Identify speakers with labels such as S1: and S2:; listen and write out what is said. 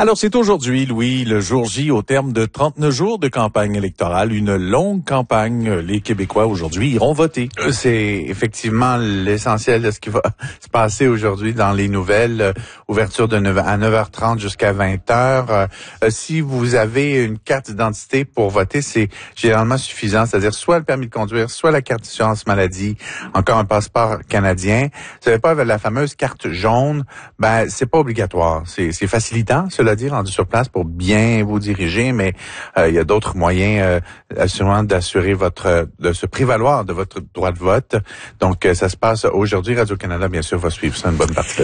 S1: Alors, c'est aujourd'hui, Louis, le jour J, au terme de 39 jours de campagne électorale, une longue campagne. Les Québécois, aujourd'hui, iront voter.
S2: C'est effectivement l'essentiel de ce qui va se passer aujourd'hui dans les nouvelles. Ouverture à 9h30 jusqu'à 20h. Si vous avez une carte d'identité pour voter, c'est généralement suffisant, c'est-à-dire soit le permis de conduire, soit la carte d'assurance maladie, encore un passeport canadien. Si vous n'avez pas la fameuse carte jaune, ben c'est pas obligatoire. C'est facilitant, cela dit, rendu sur place pour bien vous diriger, mais il y a d'autres moyens assurément de se prévaloir de votre droit de vote. Donc ça se passe aujourd'hui. Radio-Canada, bien sûr, va suivre ça une bonne partie de